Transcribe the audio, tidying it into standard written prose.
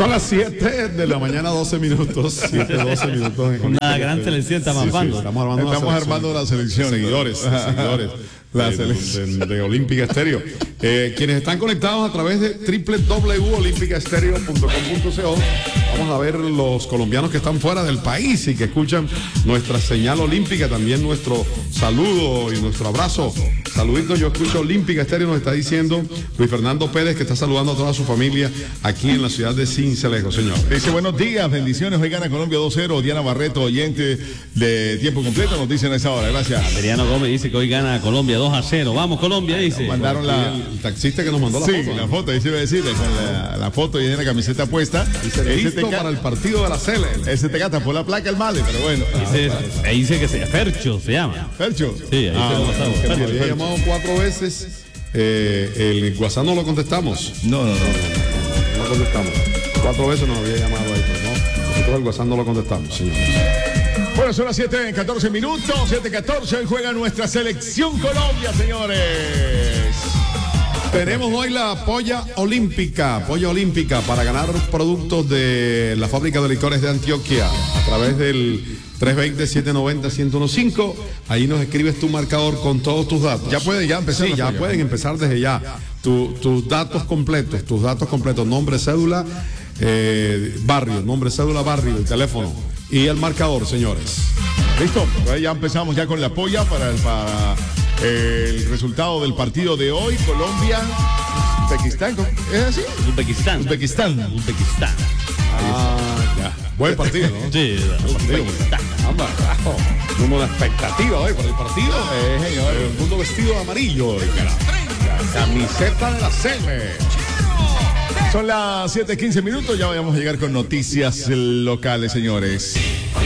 Son las 7 de la mañana, 12 minutos. 12 minutos. Una gran selección estamos armando. Estamos armando la selección. Seguidores. De Olímpica Estéreo. Quienes están conectados a través de www.olimpicaestereo.com.co. Vamos a ver los colombianos que están fuera del país y que escuchan nuestra señal olímpica, también nuestro saludo y nuestro abrazo. Saluditos, yo escucho Olímpica Estéreo, nos está diciendo Luis Fernando Pérez, que está saludando a toda su familia aquí en la ciudad de Sincelejo, señor. Dice, buenos días, bendiciones, hoy gana Colombia 2-0, Diana Barreto, oyente de tiempo completo, nos dicen a esa hora, gracias. Adriano Gómez dice que hoy gana Colombia 2-0, vamos Colombia, dice. Mandaron el taxista que nos mandó la foto. Sí, la foto, ahí se iba a decir, con la foto y en la camiseta puesta. Dice, listo para el partido de la Cele. Ese te cata por la placa el male, pero bueno. Ahí dice que Fercho se llama. ¿Fercho? Sí, ahí se lo pasamos. Que me había llamado 4 veces. El WhatsApp no lo contestamos. No contestamos. 4 veces nos había llamado ahí, pero no. Nosotros el WhatsApp no lo contestamos, señor. Bueno, son las 7:14 minutos. 7:14, hoy juega nuestra selección Colombia, señores. Tenemos hoy la polla olímpica para ganar productos de la fábrica de licores de Antioquia a través del 320-790-1015. Ahí nos escribes tu marcador con todos tus datos. Ya pueden empezar. Sí, ya pueden empezar desde ya. Tus datos completos, nombre, cédula, barrio, el teléfono y el marcador, señores. Listo, pues ya empezamos ya con la polla para el resultado del partido de hoy, Colombia, Uzbekistán, ¿es así? Uzbekistán. Ya. Buen partido, ¿no? Sí, Como una expectativa hoy para el partido. Señor. El mundo vestido de amarillo. Camiseta de la Cele. Son las 7:15 minutos, ya vamos a llegar con noticias locales, señores.